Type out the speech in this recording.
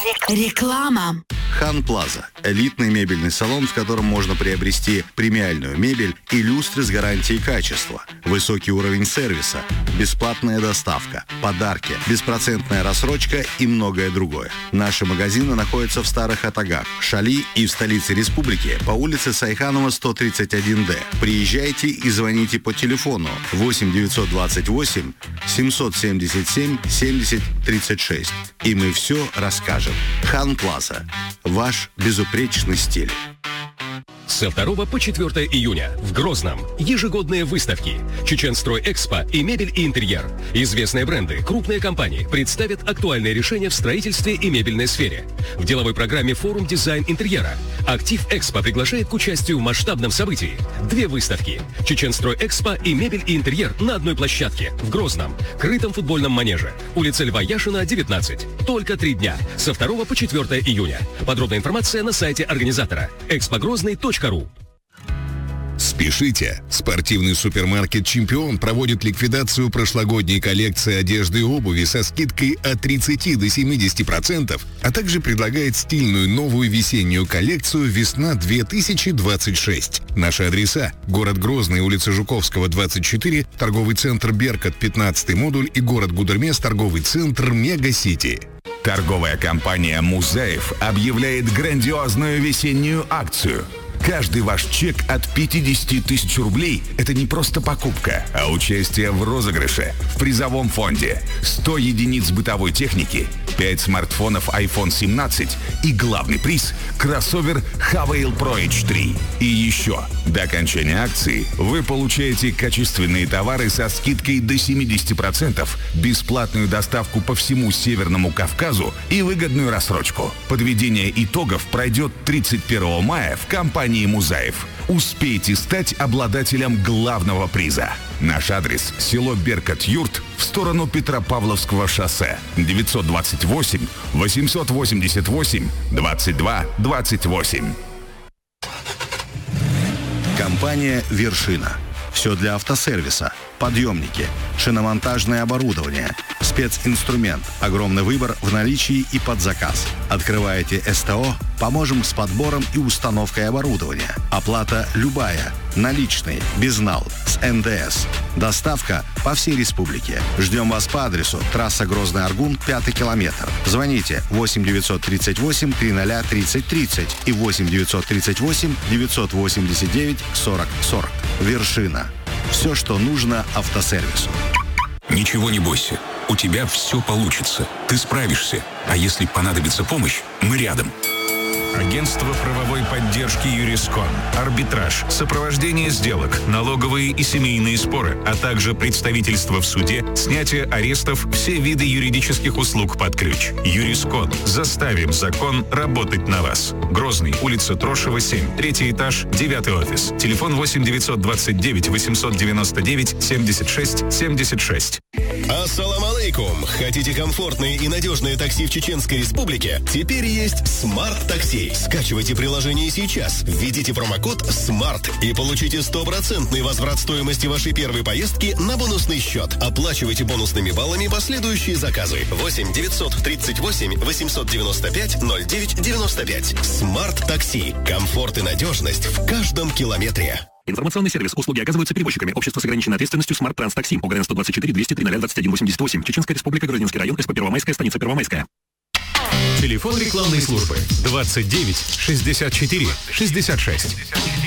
Реклама. Хан Плаза – элитный мебельный салон, в котором можно приобрести премиальную мебель и люстры с гарантией качества, высокий уровень сервиса, бесплатная доставка, подарки, беспроцентная рассрочка и многое другое. Наши магазины находятся в Старых Атагах, Шали и в столице республики по улице Сайханова, 131-Д. Приезжайте и звоните по телефону 8 928 777 70 36. И мы все расскажем. Хан Плаза. Ваш безупречный стиль. Со 2 по 4 июня в Грозном ежегодные выставки «Чеченстрой Экспо» и «Мебель и интерьер». Известные бренды, крупные компании представят актуальные решения в строительстве и мебельной сфере. В деловой программе «Форум дизайн интерьера». «Актив Экспо» приглашает к участию в масштабном событии. 2 выставки «Чеченстрой Экспо» и «Мебель и интерьер» на одной площадке в Грозном, крытом футбольном манеже, улица Льва Яшина, 19. Только 3 дня, со 2 по 4 июня. Подробная информация на сайте организатора expogrozny.ru. Спешите! Спортивный супермаркет «Чемпион» проводит ликвидацию прошлогодней коллекции одежды и обуви со скидкой от 30 до 70%, а также предлагает стильную новую весеннюю коллекцию «Весна 2026». Наши адреса: город Грозный, улица Жуковского, 24, торговый центр «Беркат», 15-й модуль, и город Гудермес, торговый центр «Мега-Сити». Торговая компания «Музаев» объявляет грандиозную весеннюю акцию. Каждый ваш чек от 50 тысяч рублей – это не просто покупка, а участие в розыгрыше. В призовом фонде 100 единиц бытовой техники, 5 смартфонов iPhone 17 и главный приз – кроссовер Havail Pro H3. И еще, до окончания акции вы получаете качественные товары со скидкой до 70%, бесплатную доставку по всему Северному Кавказу и выгодную рассрочку. Подведение итогов пройдет 31 мая в компании «Музаев». Успейте стать обладателем главного приза. Наш адрес – село Беркат-Юрт в сторону Петропавловского шоссе. 928 888 22 28. Компания «Вершина». Все для автосервиса. Подъемники, шиномонтажное оборудование, специнструмент, огромный выбор в наличии и под заказ. Открываете СТО, поможем с подбором и установкой оборудования. Оплата любая, наличные, безнал, с НДС. Доставка по всей республике. Ждем вас по адресу: трасса Грозный-Аргун, 5 километр. Звоните 8 938 300 30 30 и 8 938 989 40 40. «Вершина». Все, что нужно автосервису. Ничего не бойся. У тебя все получится. Ты справишься. А если понадобится помощь, мы рядом. Агентство правовой поддержки «Юрискон», арбитраж, сопровождение сделок, налоговые и семейные споры, а также представительство в суде, снятие арестов, все виды юридических услуг под ключ. «Юрискон». Заставим закон работать на вас. Грозный, улица Трошева, 7, 3 этаж, 9 офис. Телефон 8 929 899 76 76. Ассалам алейкум! Хотите комфортные и надежные такси в Чеченской Республике? Теперь есть Smart Taxi. Скачивайте приложение сейчас, введите промокод SMART и получите 100% возврат стоимости вашей первой поездки на бонусный счет. Оплачивайте бонусными баллами последующие заказы. 8 938 895 09 95. Smart Taxi. Комфорт и надежность в каждом километре. Информационный сервис. Услуги оказываются перевозчиками. Общество с ограниченной ответственностью «Смарт Транс Такси». ОГРН 124 203 21 88. Чеченская Республика, Грозинский район, СП Первомайская, станица Первомайская. Телефон рекламной службы 29 64 66.